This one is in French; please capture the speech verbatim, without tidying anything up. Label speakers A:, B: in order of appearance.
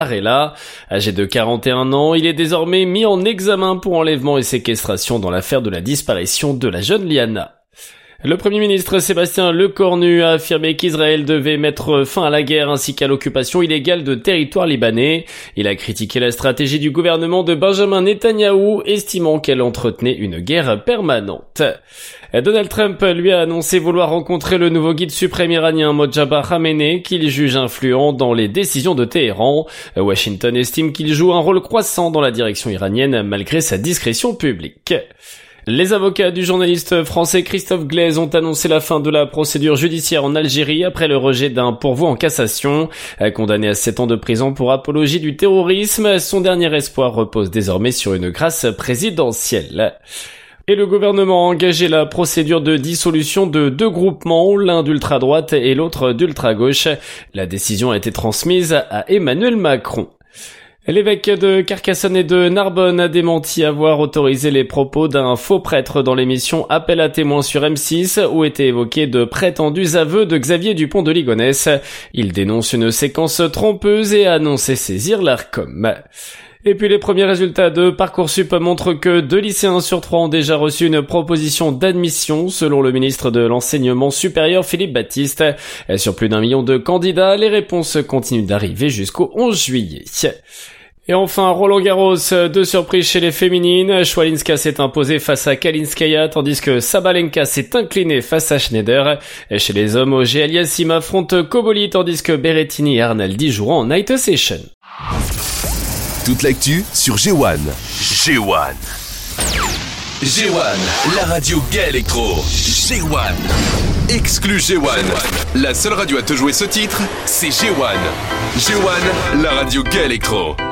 A: Arella. Âgé de quarante et un ans, il est désormais mis en examen pour enlèvement et séquestration dans l'affaire de la disparition de la jeune Liana. Le Premier ministre Sébastien Lecornu a affirmé qu'Israël devait mettre fin à la guerre ainsi qu'à l'occupation illégale de territoire libanais. Il a critiqué la stratégie du gouvernement de Benjamin Netanyahou, estimant qu'elle entretenait une guerre permanente. Donald Trump lui a annoncé vouloir rencontrer le nouveau guide suprême iranien Mojtaba Khamenei, qu'il juge influent dans les décisions de Téhéran. Washington estime qu'il joue un rôle croissant dans la direction iranienne malgré sa discrétion publique. Les avocats du journaliste français Christophe Glaise ont annoncé la fin de la procédure judiciaire en Algérie après le rejet d'un pourvoi en cassation. Condamné à sept ans de prison pour apologie du terrorisme, son dernier espoir repose désormais sur une grâce présidentielle. Et le gouvernement a engagé la procédure de dissolution de deux groupements, l'un d'ultra-droite et l'autre d'ultra-gauche. La décision a été transmise à Emmanuel Macron. L'évêque de Carcassonne et de Narbonne a démenti avoir autorisé les propos d'un faux prêtre dans l'émission Appel à témoins sur M six où étaient évoqués de prétendus aveux de Xavier Dupont de Ligonnès. Il dénonce une séquence trompeuse et a annoncé saisir l'Arcom. Et puis les premiers résultats de Parcoursup montrent que deux lycéens sur trois ont déjà reçu une proposition d'admission, selon le ministre de l'Enseignement supérieur Philippe Baptiste. Sur plus d'un million de candidats, les réponses continuent d'arriver jusqu'au onze juillet. Et enfin, Roland-Garros, deux surprises chez les féminines. Schwalinska s'est imposée face à Kalinskaya, tandis que Sabalenka s'est inclinée face à Schneider. Et chez les hommes, Auger Aliassime affronte Koboli, tandis que Berrettini et Arnaldi joueront en night session.
B: Toute l'actu sur G un. G un. G un, la radio gay électro. G un. Exclu G un. La seule radio à te jouer ce titre, c'est G un. G un, la radio gay électro.